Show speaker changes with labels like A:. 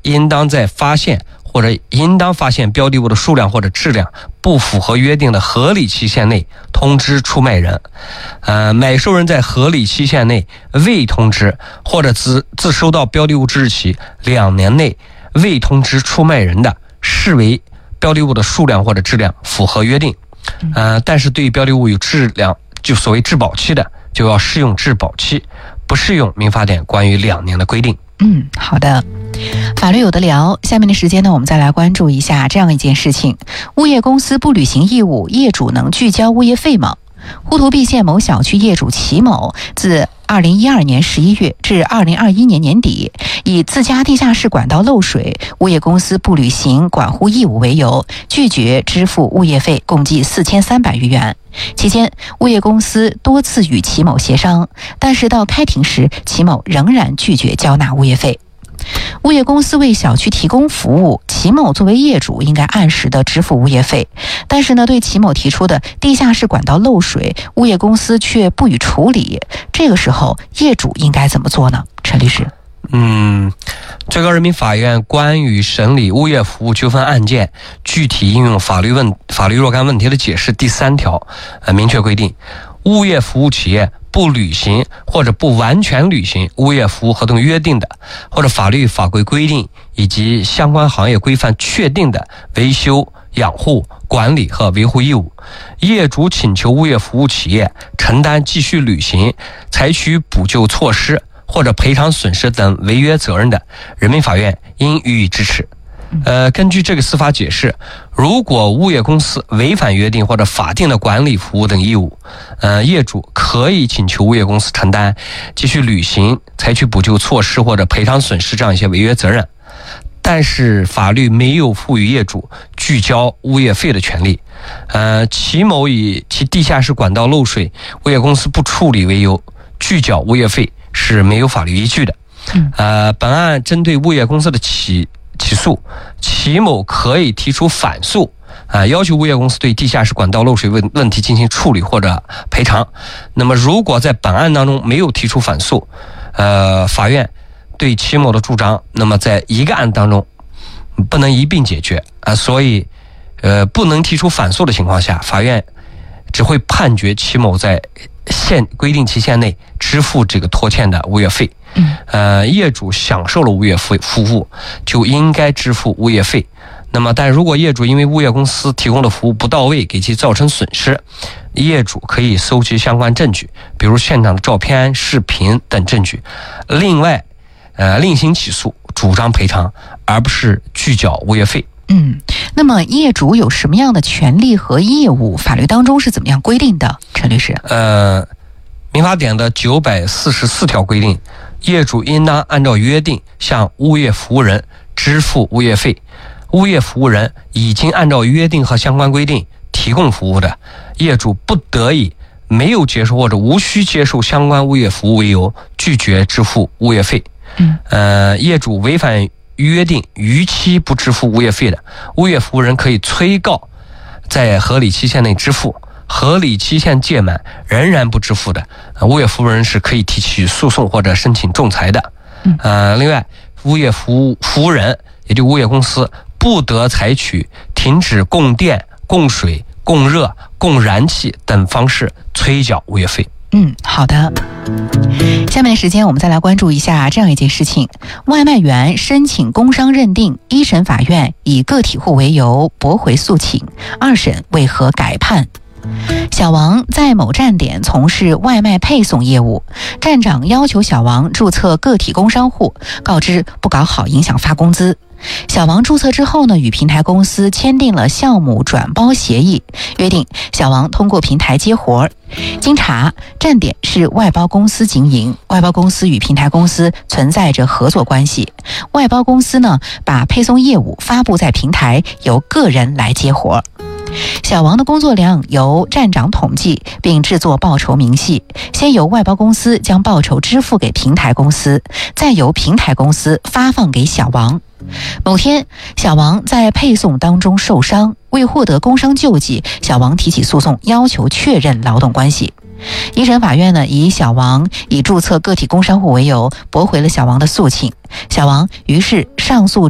A: 应当在发现标的物的数量或者质量不符合约定的合理期限内通知出卖人。买受人在合理期限内未通知，或者自收到标的物之日起2年内未通知出卖人的，视为标的物的数量或者质量符合约定。但是对于标的物有质量，就所谓质保期的，就要适用质保期，不适用民法典关于2年的规定。
B: 好的。法律有的聊，下面的时间呢，我们再来关注一下这样一件事情：物业公司不履行义务，业主能拒交物业费吗？滹沱毕县某小区业主齐某自2012年11月至2021年年底，以自家地下室管道漏水，物业公司不履行管护义务为由，拒绝支付物业费，共计4300余元。期间，物业公司多次与齐某协商，但是到开庭时，齐某仍然拒绝交纳物业费。物业公司为小区提供服务，齐某作为业主应该按时的支付物业费，但是呢，对齐某提出的地下室管道漏水，物业公司却不予处理。这个时候，业主应该怎么做呢？陈律师。
A: 最高人民法院关于审理物业服务纠纷案件具体应用法律若干问题的解释第3条明确规定，物业服务企业不履行或者不完全履行物业服务合同约定的，或者法律法规规定以及相关行业规范确定的维修、养护、管理和维护义务，业主请求物业服务企业承担继续履行、采取补救措施或者赔偿损失等违约责任的，人民法院应予以支持。根据这个司法解释，如果物业公司违反约定或者法定的管理服务等义务，业主可以请求物业公司承担继续履行、采取补救措施或者赔偿损失这样一些违约责任。但是法律没有赋予业主拒交物业费的权利。齐某以其地下室管道漏水，物业公司不处理为由拒缴物业费是没有法律依据的。本案针对物业公司的起诉，齐某可以提出反诉，要求物业公司对地下室管道漏水问题进行处理或者赔偿。那么如果在本案当中没有提出反诉，法院对齐某的主张，那么在一个案当中不能一并解决，所以不能提出反诉的情况下，法院只会判决齐某在规定期限内支付这个拖欠的物业费。业主享受了物业服务，就应该支付物业费。那么但如果业主因为物业公司提供的服务不到位给其造成损失，业主可以搜集相关证据，比如现场的照片、视频等证据，另外另行起诉主张赔偿，而不是拒缴物业费。
B: 那么业主有什么样的权利和义务？法律当中是怎么样规定的？陈律师。
A: 民法典的944条规定，业主应当按照约定向物业服务人支付物业费。物业服务人已经按照约定和相关规定提供服务的，业主不得以没有接受或者无需接受相关物业服务为由拒绝支付物业费。业主违反约定逾期不支付物业费的，物业服务人可以催告在合理期限内支付，合理期限届满仍然不支付的，物业服务人是可以提起诉讼或者申请仲裁的。另外，物业服务人也就物业公司不得采取停止供电、供水、供热、供燃气等方式催缴物业费。
B: 好的。下面的时间我们再来关注一下这样一件事情：外卖员申请工伤认定，一审法院以个体户为由驳回诉请，二审为何改判？小王在某站点从事外卖配送业务，站长要求小王注册个体工商户，告知不搞好影响发工资。小王注册之后呢，与平台公司签订了项目转包协议，约定小王通过平台接活。经查，站点是外包公司经营，外包公司与平台公司存在着合作关系。外包公司呢，把配送业务发布在平台，由个人来接活。小王的工作量由站长统计并制作报酬明细，先由外包公司将报酬支付给平台公司，再由平台公司发放给小王。某天，小王在配送当中受伤，为获得工伤救济，小王提起诉讼，要求确认劳动关系。一审法院呢，以小王以注册个体工商户为由，驳回了小王的诉请。小王于是上诉